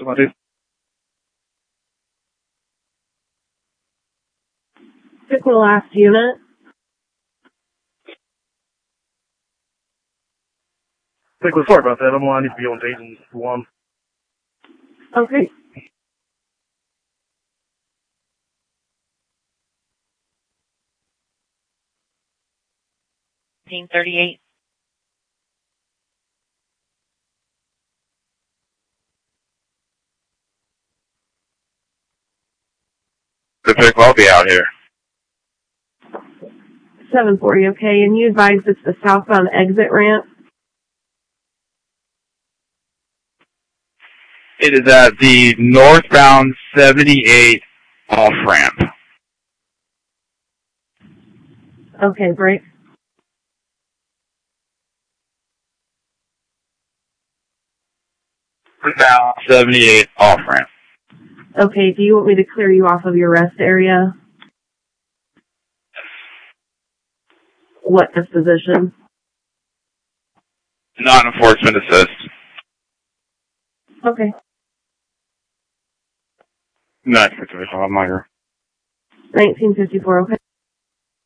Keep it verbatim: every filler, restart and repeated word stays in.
what is. Pick the last unit. Pickle, sorry about that. I'm, I need to be on Dayton one. Okay. Team thirty-eight. The pick will be out here. seven forty, okay. And you advise it's the southbound exit ramp? It is at the northbound seventy-eight off-ramp. Okay, break. Northbound seventy-eight off-ramp. Okay, do you want me to clear you off of your rest area? What disposition? Non-enforcement assist. Okay. Nice, I'm here. nineteen fifty-four, okay.